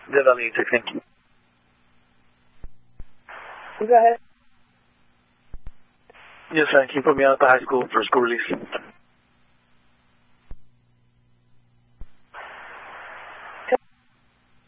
That's all I need to. Thank you. Go ahead. Yes, sir. Can you put me out to high school for school release?